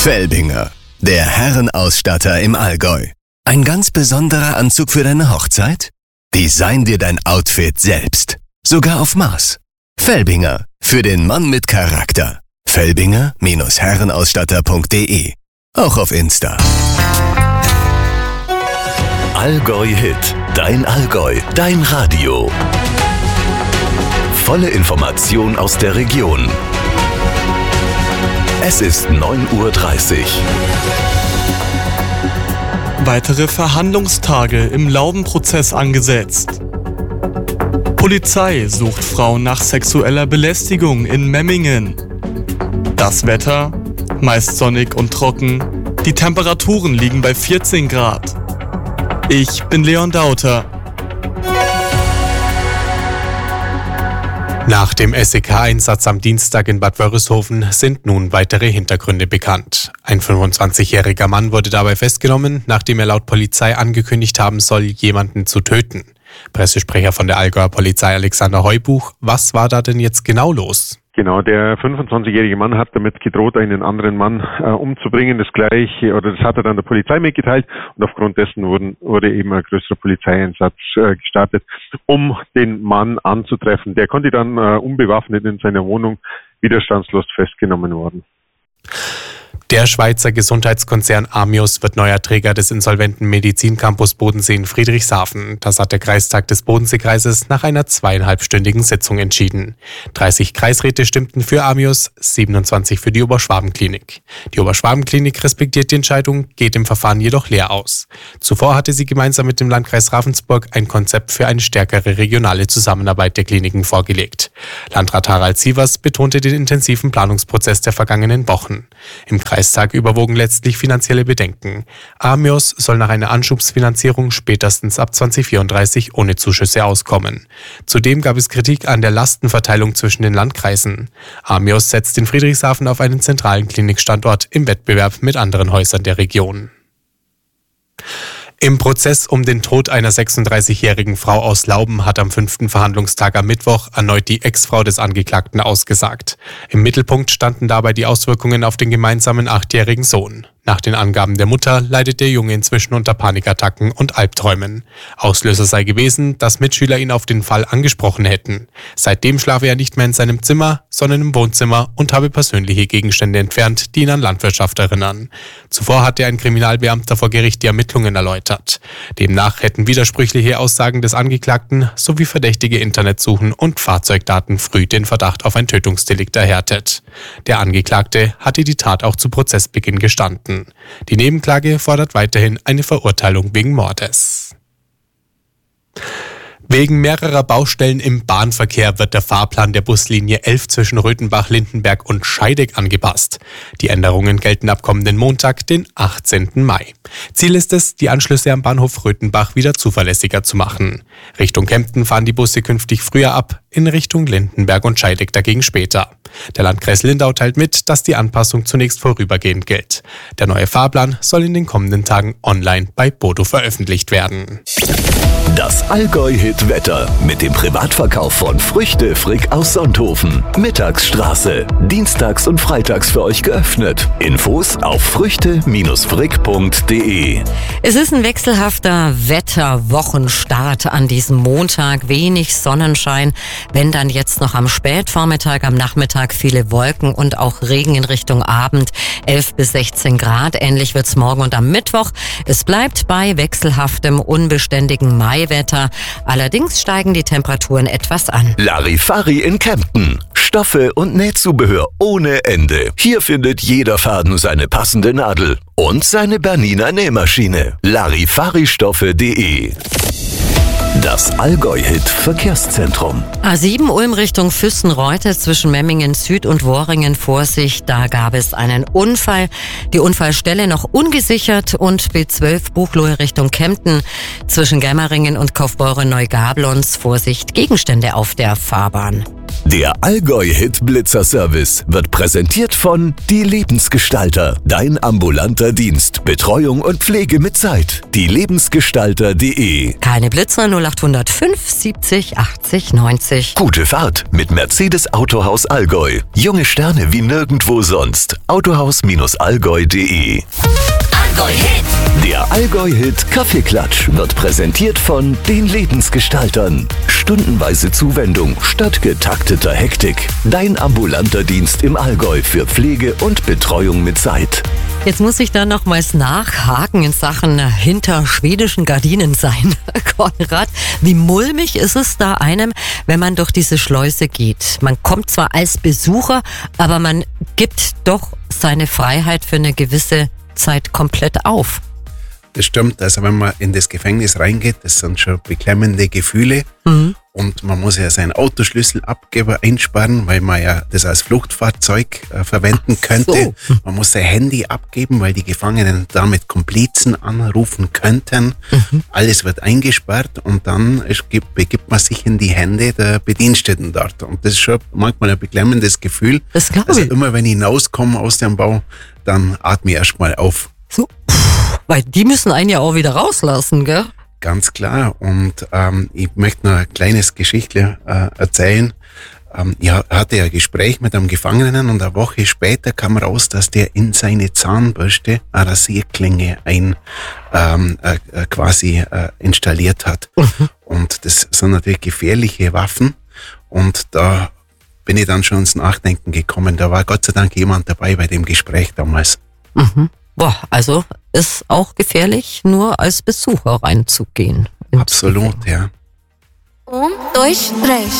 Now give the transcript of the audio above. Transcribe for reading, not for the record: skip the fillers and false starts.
Felbinger, der Herrenausstatter im Allgäu. Ein ganz besonderer Anzug für deine Hochzeit? Design dir dein Outfit selbst. Sogar auf Maß. Felbinger, für den Mann mit Charakter. Felbinger-Herrenausstatter.de. Auch auf Insta. Allgäu Hit. Dein Allgäu. Dein Radio. Volle Information aus der Region. Es ist 9:30 Uhr. Weitere Verhandlungstage im Laubenprozess angesetzt. Polizei sucht Frau nach sexueller Belästigung in Memmingen. Das Wetter? Meist sonnig und trocken. Die Temperaturen liegen bei 14 Grad. Ich bin Leon Dauter. Nach dem SEK-Einsatz am Dienstag in Bad Wörishofen sind nun weitere Hintergründe bekannt. Ein 25-jähriger Mann wurde dabei festgenommen, nachdem er laut Polizei angekündigt haben soll, jemanden zu töten. Pressesprecher von der Allgäuer Polizei Alexander Heubuch, was war da denn jetzt genau los? Genau, der 25-jährige Mann hat damit gedroht, einen anderen Mann umzubringen. Das hat er dann der Polizei mitgeteilt und aufgrund dessen wurde eben ein größerer Polizeieinsatz gestartet, um den Mann anzutreffen. Der konnte dann unbewaffnet in seiner Wohnung widerstandslos festgenommen worden. Der Schweizer Gesundheitskonzern Amios wird neuer Träger des insolventen Medizincampus Bodensee in Friedrichshafen. Das hat der Kreistag des Bodenseekreises nach einer 2,5-stündigen Sitzung entschieden. 30 Kreisräte stimmten für Amios, 27 für die Oberschwabenklinik. Die Oberschwabenklinik respektiert die Entscheidung, geht im Verfahren jedoch leer aus. Zuvor hatte sie gemeinsam mit dem Landkreis Ravensburg ein Konzept für eine stärkere regionale Zusammenarbeit der Kliniken vorgelegt. Landrat Harald Sievers betonte den intensiven Planungsprozess der vergangenen Wochen. Im Kreistag überwogen letztlich finanzielle Bedenken. Amios soll nach einer Anschubsfinanzierung spätestens ab 2034 ohne Zuschüsse auskommen. Zudem gab es Kritik an der Lastenverteilung zwischen den Landkreisen. Amios setzt in Friedrichshafen auf einen zentralen Klinikstandort im Wettbewerb mit anderen Häusern der Region. Im Prozess um den Tod einer 36-jährigen Frau aus Lauben hat am 5. Verhandlungstag am Mittwoch erneut die Ex-Frau des Angeklagten ausgesagt. Im Mittelpunkt standen dabei die Auswirkungen auf den gemeinsamen 8-jährigen Sohn. Nach den Angaben der Mutter leidet der Junge inzwischen unter Panikattacken und Albträumen. Auslöser sei gewesen, dass Mitschüler ihn auf den Fall angesprochen hätten. Seitdem schlafe er nicht mehr in seinem Zimmer, sondern im Wohnzimmer und habe persönliche Gegenstände entfernt, die ihn an Landwirtschaft erinnern. Zuvor hatte ein Kriminalbeamter vor Gericht die Ermittlungen erläutert. Demnach hätten widersprüchliche Aussagen des Angeklagten sowie verdächtige Internetsuchen und Fahrzeugdaten früh den Verdacht auf ein Tötungsdelikt erhärtet. Der Angeklagte hatte die Tat auch zu Prozessbeginn gestanden. Die Nebenklage fordert weiterhin eine Verurteilung wegen Mordes. Wegen mehrerer Baustellen im Bahnverkehr wird der Fahrplan der Buslinie 11 zwischen Röthenbach, Lindenberg und Scheideck angepasst. Die Änderungen gelten ab kommenden Montag, den 18. Mai. Ziel ist es, die Anschlüsse am Bahnhof Röthenbach wieder zuverlässiger zu machen. Richtung Kempten fahren die Busse künftig früher ab, in Richtung Lindenberg und Scheideck dagegen später. Der Landkreis Lindau teilt mit, dass die Anpassung zunächst vorübergehend gilt. Der neue Fahrplan soll in den kommenden Tagen online bei Bodo veröffentlicht werden. Das Allgäu-Hit-Wetter mit dem Privatverkauf von Früchte Frick aus Sonthofen. Mittagsstraße. Dienstags und freitags für euch geöffnet. Infos auf früchte-frick.de. Es ist ein wechselhafter Wetterwochenstart an diesem Montag. Wenig Sonnenschein, wenn dann jetzt noch am Spätvormittag, am Nachmittag viele Wolken und auch Regen in Richtung Abend. 11 bis 16 Grad. Ähnlich wird's morgen und am Mittwoch. Es bleibt bei wechselhaftem, unbeständigen Maiwetter. Allerdings steigen die Temperaturen etwas an. Larifari in Kempten. Stoffe und Nähzubehör ohne Ende. Hier findet jeder Faden seine passende Nadel und seine Bernina Nähmaschine. Larifaristoffe.de. Das Allgäu-Hit-Verkehrszentrum. A7 Ulm Richtung Füssenreute zwischen Memmingen Süd und Worringen. Vorsicht, da gab es einen Unfall. Die Unfallstelle noch ungesichert und B12 Buchloe Richtung Kempten zwischen Gemmeringen und Kaufbeuren Neugablons. Vorsicht, Gegenstände auf der Fahrbahn. Der Allgäu-Hit-Blitzer-Service wird präsentiert von Die Lebensgestalter. Dein ambulanter Dienst. Betreuung und Pflege mit Zeit. dielebensgestalter.de. Keine Blitzer 0805 70 80 90. Gute Fahrt mit Mercedes Autohaus Allgäu. Junge Sterne wie nirgendwo sonst. Autohaus-allgäu.de. Der Allgäu-Hit Kaffeeklatsch wird präsentiert von den Lebensgestaltern. Stundenweise Zuwendung statt getakteter Hektik. Dein ambulanter Dienst im Allgäu für Pflege und Betreuung mit Zeit. Jetzt muss ich da nochmals nachhaken in Sachen hinter schwedischen Gardinen sein. Konrad, wie mulmig ist es da einem, wenn man durch diese Schleuse geht? Man kommt zwar als Besucher, aber man gibt doch seine Freiheit für eine gewisse Zeit komplett auf. Das stimmt, also wenn man in das Gefängnis reingeht, das sind schon beklemmende Gefühle. Und man muss ja seinen Autoschlüssel abgeben, einsparen, weil man ja das als Fluchtfahrzeug verwenden könnte. So. Man muss sein Handy abgeben, weil die Gefangenen damit Komplizen anrufen könnten. Alles wird eingesperrt und dann begibt man sich in die Hände der Bediensteten dort. Und das ist schon manchmal ein beklemmendes Gefühl. Das glaube ich. Also immer wenn ich hinauskomme aus dem Bau, dann atme ich erstmal auf. So, weil die müssen einen ja auch wieder rauslassen, gell? Ganz klar. Und ich möchte noch ein kleines Geschichtchen erzählen. Ich hatte ein Gespräch mit einem Gefangenen und eine Woche später kam raus, dass der in seine Zahnbürste eine Rasierklinge quasi installiert hat. Und das sind natürlich gefährliche Waffen. Und da bin ich dann schon ins Nachdenken gekommen. Da war Gott sei Dank jemand dabei bei dem Gespräch damals. Boah, also ist auch gefährlich, nur als Besucher reinzugehen. Absolut, ja. 1, 2, 3.